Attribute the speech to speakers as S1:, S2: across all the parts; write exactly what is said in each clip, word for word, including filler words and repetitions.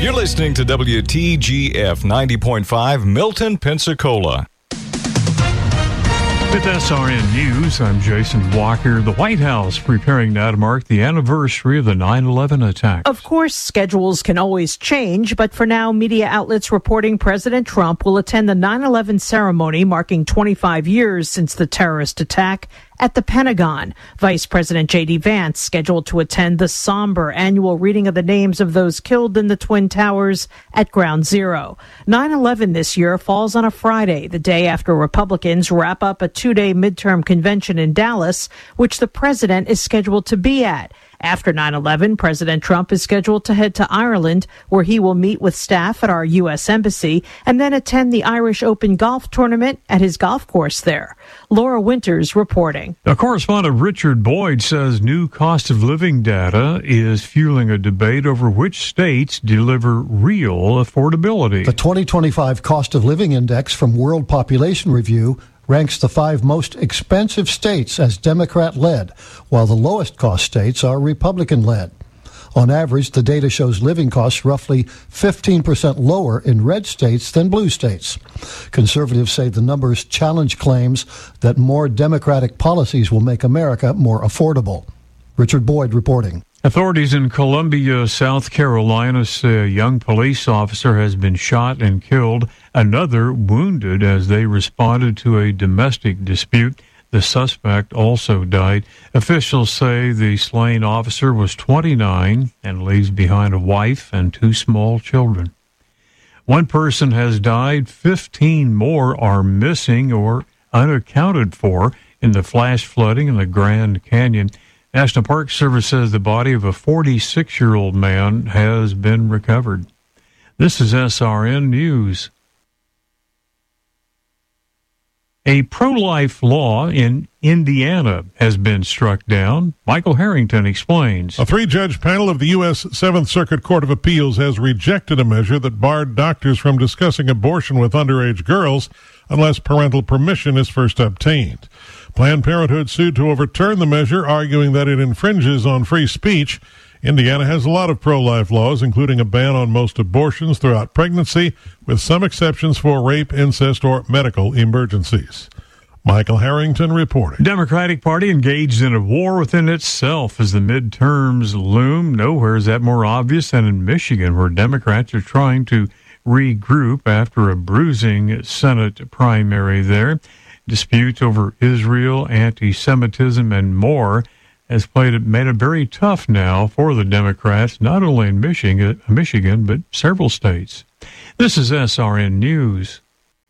S1: You're listening to W T G F ninety point five, Milton, Pensacola.
S2: With S R N News, I'm Jason Walker. The White House preparing now to mark the anniversary of the nine eleven attacks.
S3: Of course, schedules can always change, but for now, media outlets reporting President Trump will attend the nine eleven ceremony marking twenty-five years since the terrorist attack at the Pentagon. Vice President J D. Vance scheduled to attend the somber annual reading of the names of those killed in the Twin Towers at Ground Zero. nine eleven this year falls on a Friday, the day after Republicans wrap up a two-day midterm convention in Dallas, which the president is scheduled to be at. After nine eleven, President Trump is scheduled to head to Ireland, where he will meet with staff at our U S Embassy and then attend the Irish Open golf tournament at his golf course there. Laura Winters reporting.
S2: Now, correspondent Richard Boyd says new cost of living data is fueling a debate over which states deliver real affordability.
S4: The twenty twenty-five Cost of Living Index from World Population Review ranks the five most expensive states as Democrat-led, while the lowest-cost states are Republican-led. On average, the data shows living costs roughly fifteen percent lower in red states than blue states. Conservatives say the numbers challenge claims that more Democratic policies will make America more affordable. Richard Boyd reporting.
S2: Authorities in Columbia, South Carolina say a young police officer has been shot and killed, another wounded as they responded to a domestic dispute. The suspect also died. Officials say the slain officer was twenty-nine and leaves behind a wife and two small children. One person has died, fifteen more are missing or unaccounted for in the flash flooding in the Grand Canyon. National Park Service says the body of a forty-six-year-old man has been recovered. This is S R N News. A pro-life law in Indiana has been struck down. Michael Harrington explains.
S5: A three-judge panel of the U S Seventh Circuit Court of Appeals has rejected a measure that barred doctors from discussing abortion with underage girls unless parental permission is first obtained. Planned Parenthood sued to overturn the measure, arguing that it infringes on free speech. Indiana has a lot of pro-life laws, including a ban on most abortions throughout pregnancy, with some exceptions for rape, incest, or medical emergencies. Michael Harrington reporting.
S2: Democratic Party engaged in a war within itself as the midterms loom. Nowhere is that more obvious than in Michigan, where Democrats are trying to regroup after a bruising Senate primary there. Disputes over Israel, anti-Semitism, and more has played it, made it very tough now for the Democrats, not only in Michigan, Michigan, but several states. This is S R N News.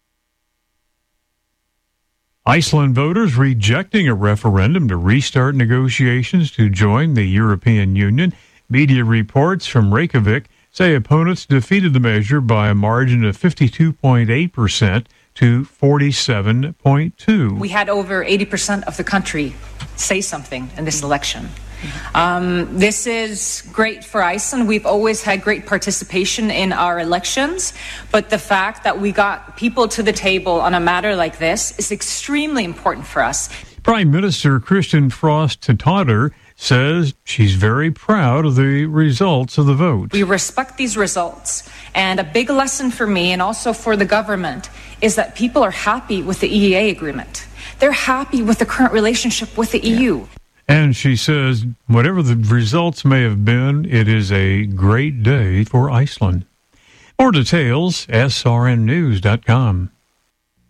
S2: Iceland voters rejecting a referendum to restart negotiations to join the European Union. Media reports from Reykjavik say opponents defeated the measure by a margin of fifty-two point eight percent to forty-seven point two.
S6: We had over eighty percent of the country say something in this election. Um, this is great for Iceland. We've always had great participation in our elections, but the fact that we got people to the table on a matter like this is extremely important for us.
S2: Prime Minister Kristen Frost-Tottir says she's very proud of the results of the vote.
S6: We respect these results, and a big lesson for me and also for the government is that people are happy with the E E A agreement. They're happy with the current relationship with the E U.
S2: And she says, whatever the results may have been, it is a great day for Iceland. More details, S R N news dot com.